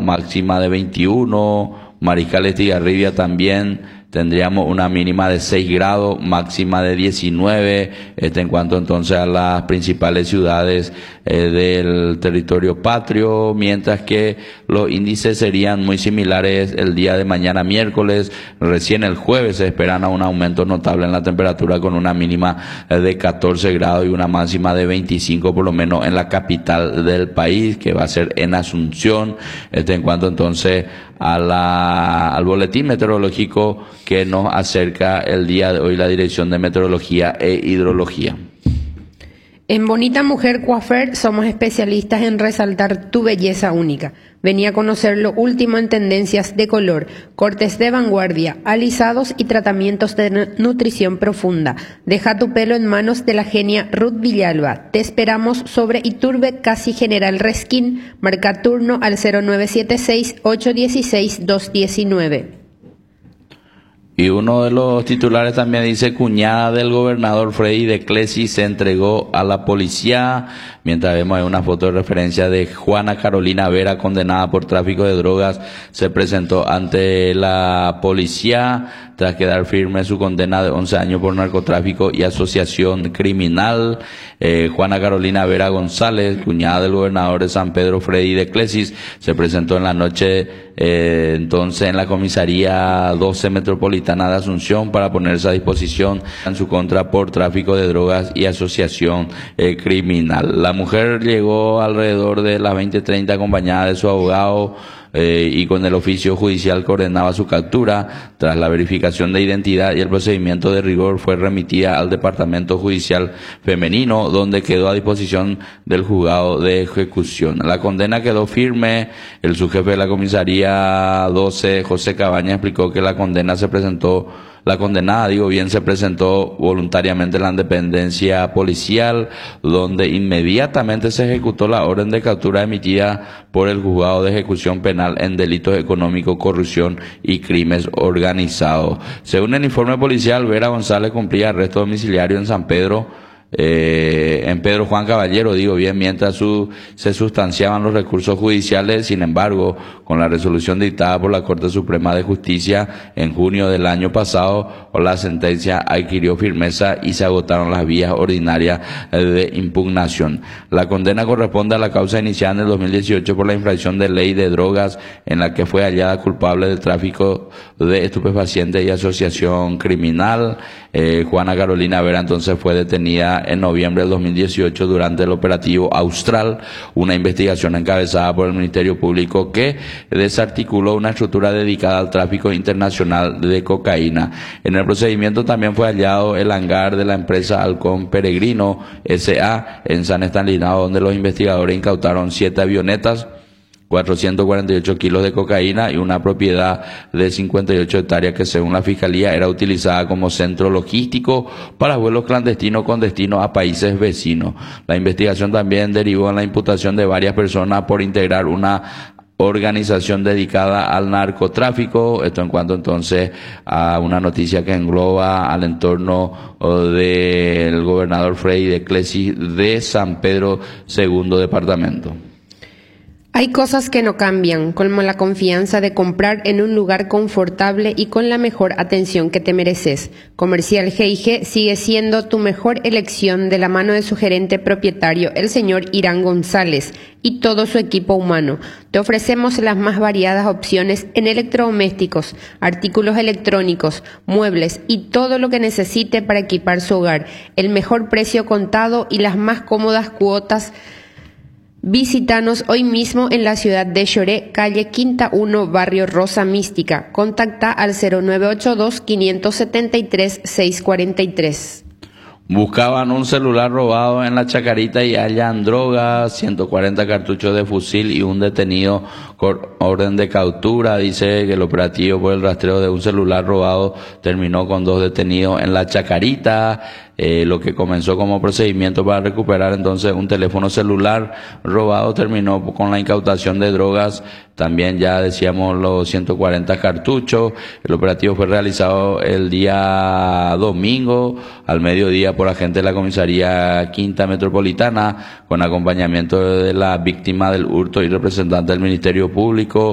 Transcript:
máxima de 21, Mariscal Estigarribia también tendríamos una mínima de 6 grados, máxima de 19, en cuanto entonces a las principales ciudades del territorio patrio, mientras que los índices serían muy similares el día de mañana miércoles. Recién el jueves se esperan a un aumento notable en la temperatura con una mínima de 14 grados y una máxima de 25, por lo menos en la capital del país, que va a ser en Asunción. En cuanto entonces al boletín meteorológico que nos acerca el día de hoy la Dirección de Meteorología e Hidrología. En Bonita Mujer Coiffeur somos especialistas en resaltar tu belleza única. Vení a conocer lo último en tendencias de color, cortes de vanguardia, alisados y tratamientos de nutrición profunda. Deja tu pelo en manos de la genia Ruth Villalba. Te esperamos sobre Iturbe, casi General Resquín. Marca turno al 0976-816-219. Y uno de los titulares también dice: cuñada del gobernador Freddy de Clesi se entregó a la policía. Mientras vemos una foto de referencia de Juana Carolina Vera, condenada por tráfico de drogas, se presentó ante la policía tras quedar firme su condena de 11 años por narcotráfico y asociación criminal. Juana Carolina Vera González, cuñada del gobernador de San Pedro Freddy de Clesis, se presentó en la noche entonces en la comisaría 12 metropolitana de Asunción para ponerse a disposición en su contra por tráfico de drogas y asociación criminal. La mujer llegó alrededor de las 20:30 acompañada de su abogado y con el oficio judicial que ordenaba su captura. Tras la verificación de identidad y el procedimiento de rigor, fue remitida al Departamento Judicial Femenino, donde quedó a disposición del juzgado de ejecución. La condena quedó firme. El subjefe de la comisaría 12, José Cabaña, explicó que la condenada se presentó voluntariamente en la dependencia policial, donde inmediatamente se ejecutó la orden de captura emitida por el juzgado de ejecución penal en delitos económicos, corrupción y crímenes organizados. Según el informe policial, Vera González cumplía arresto domiciliario en San Pedro, en Pedro Juan Caballero, mientras se sustanciaban los recursos judiciales. Sin embargo, con la resolución dictada por la Corte Suprema de Justicia en junio del año pasado, la sentencia adquirió firmeza y se agotaron las vías ordinarias de impugnación. La condena corresponde a la causa iniciada en el 2018 por la infracción de ley de drogas, en la que fue hallada culpable de tráfico de estupefacientes y asociación criminal. Juana Carolina Vera entonces fue detenida en noviembre del 2018 durante el operativo Austral, una investigación encabezada por el Ministerio Público que desarticuló una estructura dedicada al tráfico internacional de cocaína. En el procedimiento también fue hallado el hangar de la empresa Halcón Peregrino S.A. en San Estanislao, donde los investigadores incautaron 7 avionetas, 448 kilos de cocaína y una propiedad de 58 hectáreas que, según la Fiscalía, era utilizada como centro logístico para vuelos clandestinos con destino a países vecinos. La investigación también derivó en la imputación de varias personas por integrar una organización dedicada al narcotráfico. Esto en cuanto entonces a una noticia que engloba al entorno del gobernador Freddy de Clesi de San Pedro segundo departamento. Hay cosas que no cambian, como la confianza de comprar en un lugar confortable y con la mejor atención que te mereces. Comercial G&G sigue siendo tu mejor elección de la mano de su gerente propietario, el señor Irán González, y todo su equipo humano. Te ofrecemos las más variadas opciones en electrodomésticos, artículos electrónicos, muebles y todo lo que necesite para equipar su hogar. El mejor precio contado y las más cómodas cuotas. Visítanos hoy mismo en la ciudad de Choré, calle Quinta 1, barrio Rosa Mística. Contacta al 0982-573-643. Buscaban un celular robado en la Chacarita y hallan drogas, 140 cartuchos de fusil y un detenido con orden de captura. Dice que el operativo por el rastreo de un celular robado terminó con 2 detenidos en la Chacarita. Lo que comenzó como procedimiento para recuperar entonces un teléfono celular robado terminó con la incautación de drogas. También ya decíamos los 140 cartuchos. El operativo fue realizado el día domingo al mediodía por agentes de la comisaría Quinta Metropolitana con acompañamiento de la víctima del hurto y representante del Ministerio Público.